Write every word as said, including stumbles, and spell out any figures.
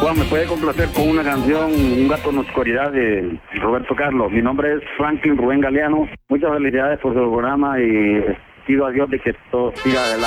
Juan, ¿me puede complacer con una canción, Un gato en la oscuridad, de Roberto Carlos? Mi nombre es Franklin Rubén Galeano. Muchas felicidades por su programa y pido a Dios de que todo siga adelante.